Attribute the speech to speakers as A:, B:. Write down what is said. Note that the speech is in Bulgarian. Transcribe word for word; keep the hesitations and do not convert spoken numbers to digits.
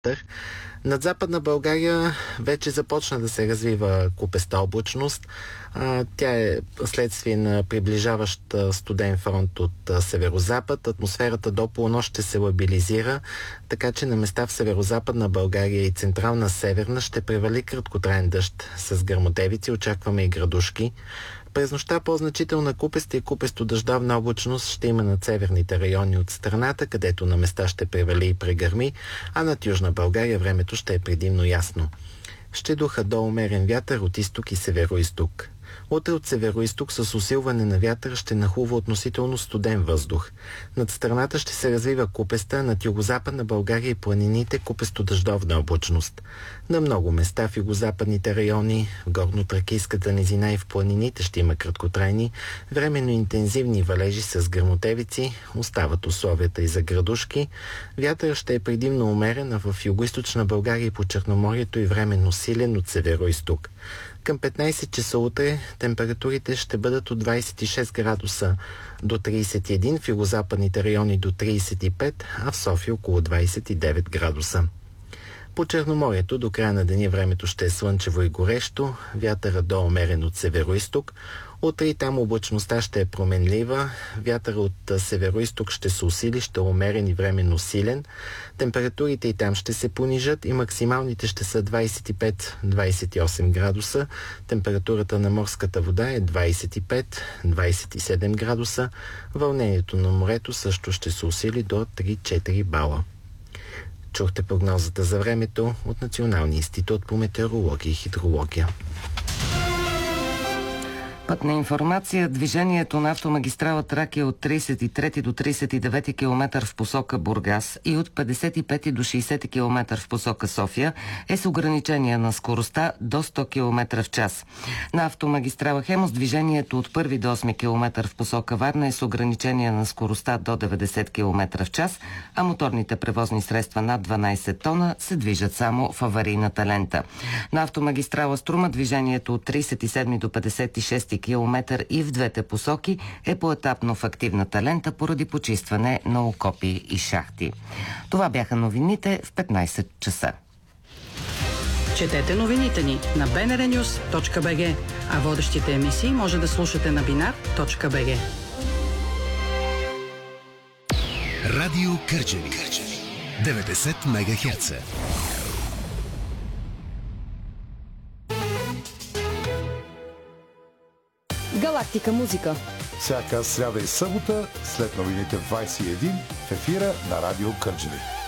A: Над Западна България вече започна да се развива купеста облачност. Тя е следствие на приближаващ студен фронт от северозапад. Атмосферата до полунощ ще се лабилизира, така че на места в северозападна България и централна северна ще превали краткотраен дъжд с гръмотевици. Очакваме и градушки. През нощта по-значителна купеста и купесто-дъждовна облачност ще има над северните райони от страната, където на места ще превали и прегърми, а над Южна България времето ще е предимно ясно. Ще духа до умерен вятър от изток и североизток. Утре от североизток с усилване на вятъра ще нахлува относително студен въздух. Над страната ще се развива купеста, над югозападна България и планините купесто-дъждовна облачност. На много места в югозападните райони, в горно-тракийската низина и в планините ще има краткотрайни, временно интензивни валежи с гръмотевици, остават условията и за градушки. Вятър ще е предимно умерен, а в югоизточна България и по Черноморието и временно силен от североизток. Към петнайсет часа утре температурите ще бъдат от двайсет и шест градуса до трийсет и един, в югозападните райони до трийсет и пет, а в София около двайсет и девет градуса. По Черноморието до края на деня времето ще е слънчево и горещо, вятъра до умерен от североизток. Утре и там облачността ще е променлива, вятъра от североизток ще се усили, ще е умерен и временно силен. Температурите и там ще се понижат и максималните ще са двайсет и пет до двайсет и осем градуса. Температурата на морската вода е двайсет и пет до двайсет и седем градуса. Вълнението на морето също ще се усили до три-четири бала. Чухте прогнозата за времето от Националния институт по метеорология и хидрология.
B: Пътна информация. Движението на автомагистрала Тракия от трийсет и трети до трийсет и девети километър в посока Бургас и от петдесет и пети до шейсети километър в посока София е с ограничение на скоростта до сто километра в час. На автомагистрала Хемус движението от първи до осми километър в посока Варна е с ограничение на скоростта до деветдесет километра в час, а моторните превозни средства над дванайсет тона се движат само в аварийната лента. На автомагистрала Струма движението от трийсет и седми до петдесет и шести километър и в двете посоки е поетапно в активната лента поради почистване на окопи и шахти. Това бяха новините в петнайсет часа.
C: Четете новините ни на би ен ар нюз точка би джи, а водещите емисии може да слушате на бинар точка би джи.
D: Радио Кърджали деветдесет мегахерца.
E: Галактика музика.
F: Всяка сряда и събота след новините в двайсет и един в ефира на Радио Кърджали.